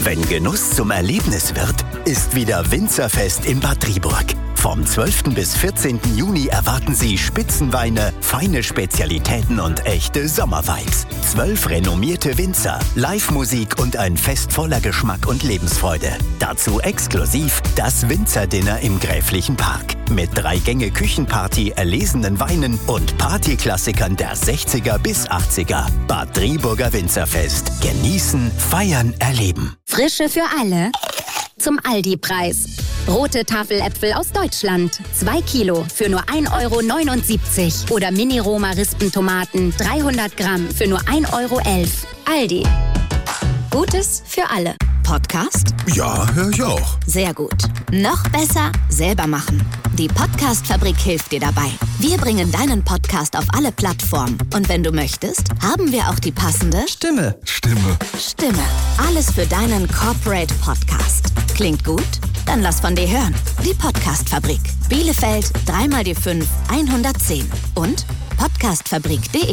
Wenn Genuss zum Erlebnis wird, ist wieder Winzerfest in Bad Driburg. Vom 12. bis 14. Juni erwarten Sie Spitzenweine, feine Spezialitäten und echte Sommervibes. 12 renommierte Winzer, Live-Musik und ein Fest voller Geschmack und Lebensfreude. Dazu exklusiv das Winzerdinner im Gräflichen Park. Mit 3-Gänge-Küchenparty, erlesenen Weinen und Partyklassikern der 60er bis 80er. Bad Driburger Winzerfest. Genießen, feiern, erleben. Frische für alle. Zum Aldi-Preis. Rote Tafeläpfel aus Deutschland. 2 Kilo für nur 1,79 € oder Mini-Roma-Rispentomaten 300 Gramm für nur 1,11 €. Aldi. Gutes für alle. Podcast? Ja, höre ich auch. Sehr gut. Noch besser selber machen. Die Podcast-Fabrik hilft dir dabei. Wir bringen deinen Podcast auf alle Plattformen. Und wenn du möchtest, haben wir auch die passende Stimme. Alles für deinen Corporate Podcast. Klingt gut? Dann lass von dir hören. Die Podcast-Fabrik. Bielefeld 3x die 5 110 und podcastfabrik.de.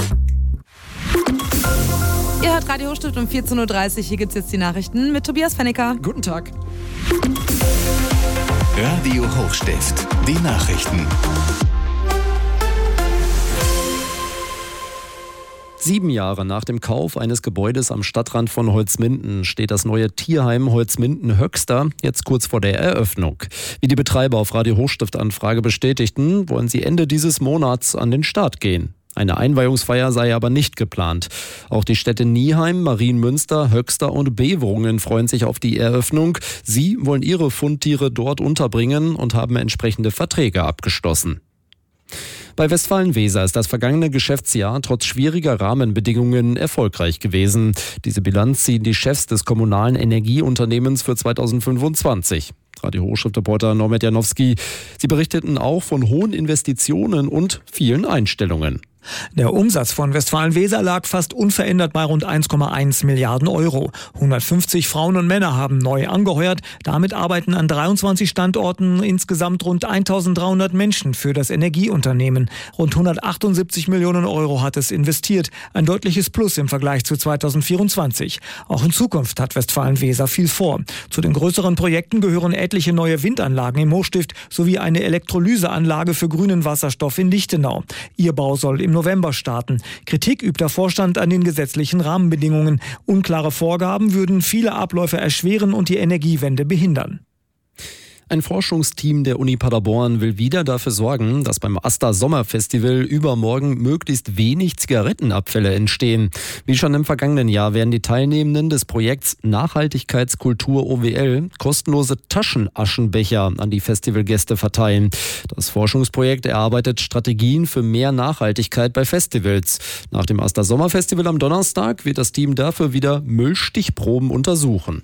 Ihr hört Radio Hochstift um 14.30 Uhr. Hier gibt es jetzt die Nachrichten mit Tobias Fennecker. Guten Tag. Radio Hochstift. Die Nachrichten. 7 Jahre nach dem Kauf eines Gebäudes am Stadtrand von Holzminden steht das neue Tierheim Holzminden-Höxter jetzt kurz vor der Eröffnung. Wie die Betreiber auf Radio Hochstift-Anfrage bestätigten, wollen sie Ende dieses Monats an den Start gehen. Eine Einweihungsfeier sei aber nicht geplant. Auch die Städte Nieheim, Marienmünster, Höxter und Beverungen freuen sich auf die Eröffnung. Sie wollen ihre Fundtiere dort unterbringen und haben entsprechende Verträge abgeschlossen. Bei Westfalen-Weser ist das vergangene Geschäftsjahr trotz schwieriger Rahmenbedingungen erfolgreich gewesen. Diese Bilanz ziehen die Chefs des kommunalen Energieunternehmens für 2025. Radio Hochschriftreporter Norbert Janowski. Sie berichteten auch von hohen Investitionen und vielen Einstellungen. Der Umsatz von Westfalen-Weser lag fast unverändert bei rund 1,1 Milliarden Euro. 150 Frauen und Männer haben neu angeheuert. Damit arbeiten an 23 Standorten insgesamt rund 1.300 Menschen für das Energieunternehmen. Rund 178 Millionen Euro hat es investiert. Ein deutliches Plus im Vergleich zu 2024. Auch in Zukunft hat Westfalen-Weser viel vor. Zu den größeren Projekten gehören etliche neue Windanlagen im Hochstift sowie eine Elektrolyseanlage für grünen Wasserstoff in Lichtenau. Ihr Bau soll im November starten. Kritik übt der Vorstand an den gesetzlichen Rahmenbedingungen. Unklare Vorgaben würden viele Abläufe erschweren und die Energiewende behindern. Ein Forschungsteam der Uni Paderborn will wieder dafür sorgen, dass beim AStA Sommerfestival übermorgen möglichst wenig Zigarettenabfälle entstehen. Wie schon im vergangenen Jahr werden die Teilnehmenden des Projekts Nachhaltigkeitskultur OWL kostenlose Taschenaschenbecher an die Festivalgäste verteilen. Das Forschungsprojekt erarbeitet Strategien für mehr Nachhaltigkeit bei Festivals. Nach dem AStA Sommerfestival am Donnerstag wird das Team dafür wieder Müllstichproben untersuchen.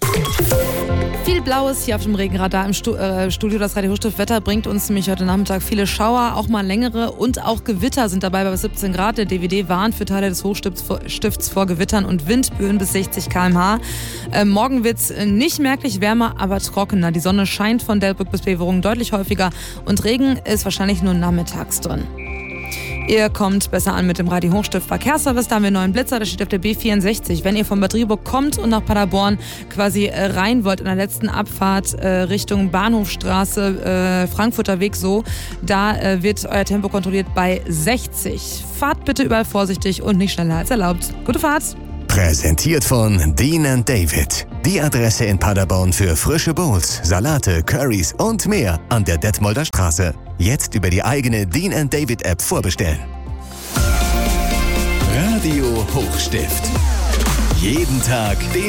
Viel Blaues hier auf dem Regenradar im Studio. Das Radio Hochstift Wetter bringt uns nämlich heute Nachmittag viele Schauer, auch mal längere und auch Gewitter sind dabei bei 17 Grad. Der DWD warnt für Teile des Hochstifts vor Gewittern und Windböen bis 60 km/h. Morgen wird es nicht merklich wärmer, aber trockener. Die Sonne scheint von Delbrück bis Beverungen deutlich häufiger und Regen ist wahrscheinlich nur nachmittags drin. Ihr kommt besser an mit dem Radio Hochstift Verkehrsservice. Da haben wir einen neuen Blitzer, der steht auf der B64. Wenn ihr von Bad Driburg kommt und nach Paderborn quasi rein wollt, in der letzten Abfahrt Richtung Bahnhofstraße, Frankfurter Weg so, da wird euer Tempo kontrolliert bei 60. Fahrt bitte überall vorsichtig und nicht schneller als erlaubt. Gute Fahrt! Präsentiert von Dean & David. Die Adresse in Paderborn für frische Bowls, Salate, Currys und mehr an der Detmolder Straße. Jetzt über die eigene Dean & David App vorbestellen. Radio Hochstift. Jeden Tag den